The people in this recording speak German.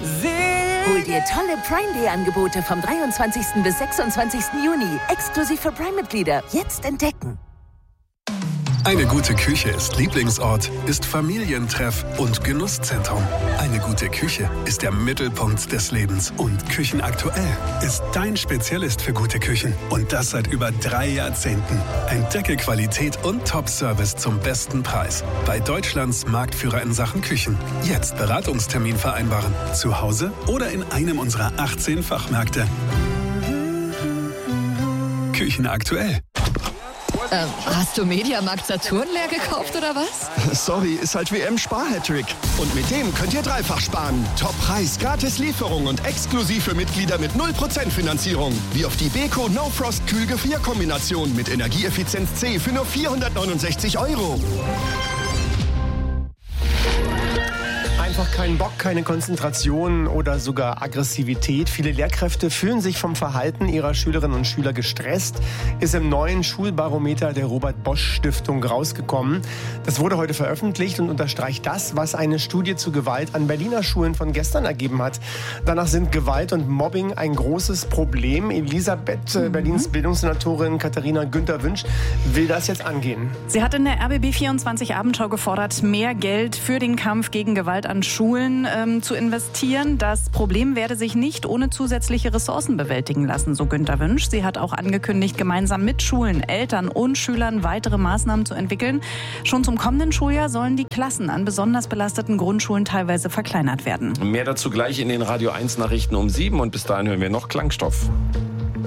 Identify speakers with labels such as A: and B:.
A: Hol dir tolle Prime Day Angebote vom 23. bis 26. Juni. Exklusiv für Prime-Mitglieder. Jetzt entdecken.
B: Eine gute Küche ist Lieblingsort, ist Familientreff und Genusszentrum. Eine gute Küche ist der Mittelpunkt des Lebens. Und Küchenaktuell ist dein Spezialist für gute Küchen. Und das seit über 3 Jahrzehnten. Entdecke Qualität und Top-Service zum besten Preis. Bei Deutschlands Marktführer in Sachen Küchen. Jetzt Beratungstermin vereinbaren. Zu Hause oder in einem unserer 18 Fachmärkte. Küchenaktuell.
C: Hast du Mediamarkt Saturn leer gekauft oder was?
D: Sorry, ist halt WM-Spar-Hattrick. Und mit dem könnt ihr dreifach sparen. Top-Preis, gratis Lieferung und exklusiv für Mitglieder mit 0% Finanzierung. Wie auf die Beko No Frost Kühlgefrierkombination mit Energieeffizienz C für nur 469 €.
E: Einfach keinen Bock, keine Konzentration oder sogar Aggressivität. Viele Lehrkräfte fühlen sich vom Verhalten ihrer Schülerinnen und Schüler gestresst. Ist im neuen Schulbarometer der Robert-Bosch-Stiftung rausgekommen. Das wurde heute veröffentlicht und unterstreicht das, was eine Studie zu Gewalt an Berliner Schulen von gestern ergeben hat. Danach sind Gewalt und Mobbing ein großes Problem. Elisabeth, Berlins Bildungssenatorin Katharina Günther-Wünsch, will das jetzt angehen.
F: Sie hat in der RBB24 Abendschau gefordert, mehr Geld für den Kampf gegen Gewalt an Schulen zu investieren. Das Problem werde sich nicht ohne zusätzliche Ressourcen bewältigen lassen, so Günther-Wünsch. Sie hat auch angekündigt, gemeinsam mit Schulen, Eltern und Schülern weitere Maßnahmen zu entwickeln. Schon zum kommenden Schuljahr sollen die Klassen an besonders belasteten Grundschulen teilweise verkleinert werden.
G: Mehr dazu gleich in den Radio 1 Nachrichten um 7 und bis dahin hören wir noch Klangstoff.